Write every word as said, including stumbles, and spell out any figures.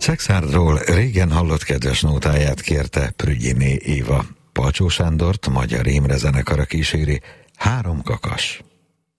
Szexárdról régen hallott kedves nótáját kérte Prügyiné Éva. Palcsó Sándort Magyar Imre zenekara kíséri, Három kakas.